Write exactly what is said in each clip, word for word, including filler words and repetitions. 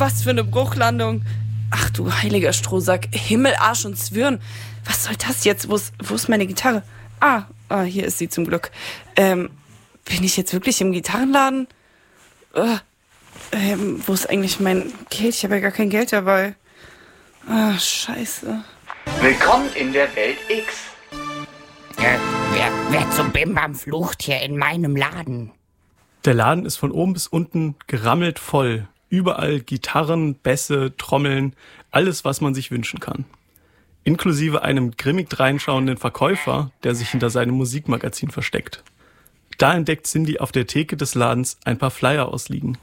was für eine Bruchlandung. Ach du heiliger Strohsack, Himmel, Arsch und Zwirn. Was soll das jetzt? Wo ist, wo ist meine Gitarre? Ah, ah, hier ist sie zum Glück. Ähm, bin ich jetzt wirklich im Gitarrenladen? Uh, ähm, wo ist eigentlich mein Geld? Ich habe ja gar kein Geld dabei. Ah, scheiße. Willkommen in der Welt X. Äh, wer, wer zum Bimbam flucht hier in meinem Laden? Der Laden ist von oben bis unten gerammelt voll. Überall Gitarren, Bässe, Trommeln, alles, was man sich wünschen kann. Inklusive einem grimmig dreinschauenden Verkäufer, der sich hinter seinem Musikmagazin versteckt. Da entdeckt Cindy auf der Theke des Ladens ein paar Flyer ausliegen.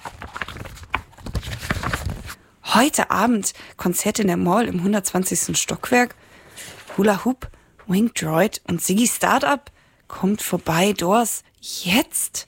Heute Abend Konzert in der Mall im hundertzwanzigsten Stockwerk. Hula Hoop, Winged Droid und Ziggy Startup. Kommt vorbei, Doors. Jetzt?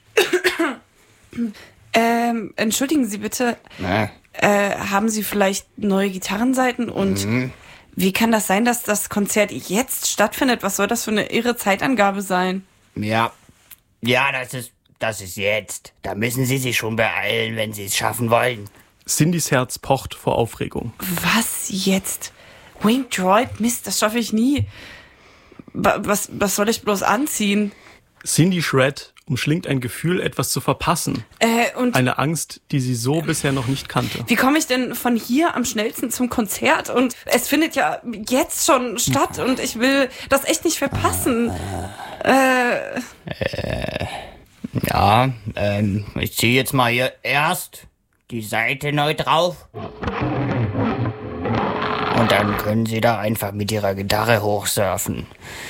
ähm, entschuldigen Sie bitte. Na? Äh, haben Sie vielleicht neue Gitarrenseiten? Und mhm. wie kann das sein, dass das Konzert jetzt stattfindet? Was soll das für eine irre Zeitangabe sein? Ja, ja, das ist, das ist jetzt. Da müssen Sie sich schon beeilen, wenn Sie es schaffen wollen. Cindys Herz pocht vor Aufregung. Was jetzt? Winged Droid? Mist, das schaffe ich nie. Ba- was, was soll ich bloß anziehen? Cindy Shred umschlingt ein Gefühl, etwas zu verpassen. Äh, und Eine Angst, die sie so bisher noch nicht kannte. wie komme ich denn von hier am schnellsten zum Konzert? Und es findet ja jetzt schon statt und ich will das echt nicht verpassen. Äh, Äh, ja, ähm, ich ziehe jetzt mal hier erst die Seite neu drauf. Und dann können Sie da einfach mit Ihrer Gitarre hochsurfen.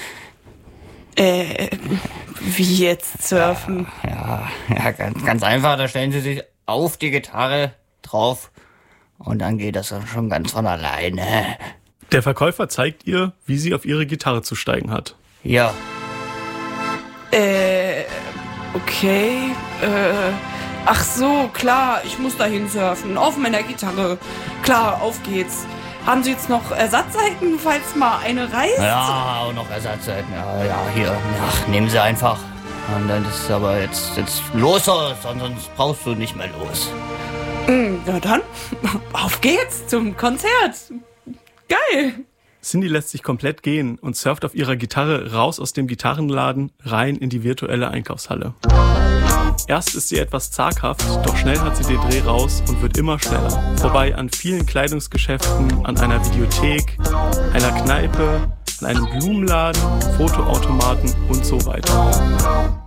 äh, wie jetzt surfen? Ja, ja, ganz, ganz einfach. Da stellen Sie sich auf die Gitarre drauf und dann geht das dann schon ganz von alleine. Der Verkäufer zeigt ihr, wie sie auf ihre Gitarre zu steigen hat. Ja, Äh, okay, äh, ach so, klar, ich muss dahin surfen, auf meiner Gitarre. Klar, auf geht's. Haben Sie jetzt noch Ersatzseiten, falls mal eine reißt? ja, und noch Ersatzseiten. Ja, ja, hier. Ach, nehmen Sie einfach. Und dann ist aber jetzt, jetzt los, sonst brauchst du nicht mehr los. Mm, na dann, auf geht's zum Konzert. Geil. Cindy lässt sich komplett gehen und surft auf ihrer Gitarre raus aus dem Gitarrenladen rein in die virtuelle Einkaufshalle. Erst ist sie etwas zaghaft, doch schnell hat sie den Dreh raus und wird immer schneller. Vorbei an vielen Kleidungsgeschäften, an einer Videothek, einer Kneipe, an einem Blumenladen, Fotoautomaten und so weiter.